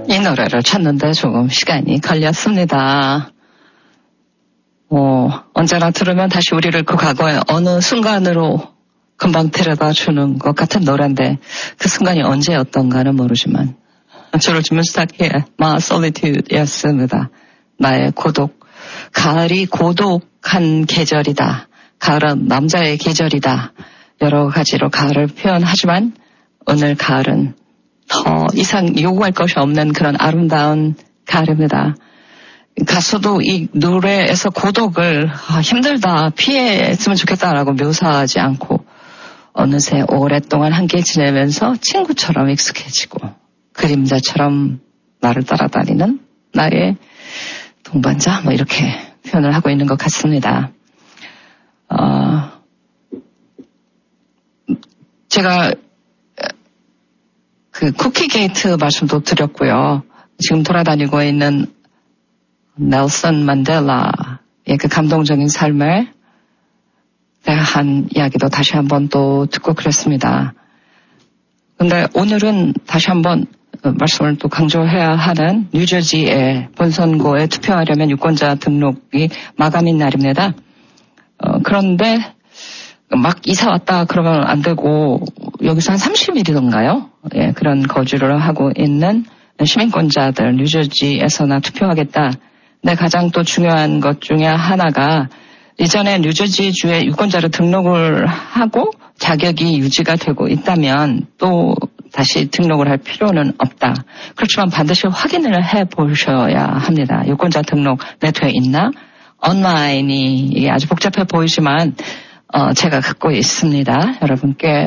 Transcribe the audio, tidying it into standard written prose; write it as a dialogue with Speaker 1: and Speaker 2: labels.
Speaker 1: 이 노래를 찾는데 조금 시간이 걸렸습니다. 언제나 들으면 다시 우리를 그 과거의 어느 순간으로 금방 데려다 주는 것 같은 노래인데 그 순간이 언제였던가는 모르지만 주로 주문스타키의 My Solitude였습니다. 나의 고독. 가을이 고독한 계절이다. 가을은 남자의 계절이다. 여러 가지로 가을을 표현하지만 오늘 가을은 더 이상 요구할 것이 없는 그런 아름다운 가을입니다. 가수도 이 노래에서 고독을 힘들다, 피했으면 좋겠다라고 묘사하지 않고 어느새 오랫동안 함께 지내면서 친구처럼 익숙해지고 그림자처럼 나를 따라다니는 나의 동반자 뭐 이렇게 표현을 하고 있는 것 같습니다. 제가 그 쿠키 게이트 말씀도 드렸고요. 지금 돌아다니고 있는 넬슨 만델라의 그 감동적인 삶에 대한 이야기도 다시 한번 또 듣고 그랬습니다. 근데 오늘은 다시 한번 말씀을 또 강조해야 하는 뉴저지의 본선거에 투표하려면 유권자 등록이 마감인 날입니다. 그런데 막 이사 왔다 그러면 안 되고 여기서 한 30일이던가요? 예, 그런 거주를 하고 있는 시민권자들 뉴저지에서나 투표하겠다. 근데 가장 또 중요한 것 중에 하나가 이전에 뉴저지주에 유권자로 등록을 하고 자격이 유지가 되고 있다면 또 다시 등록을 할 필요는 없다. 그렇지만 반드시 확인을 해보셔야 합니다. 유권자 등록 돼 있나? 온라인이 이게 아주 복잡해 보이지만 제가 갖고 있습니다. 여러분께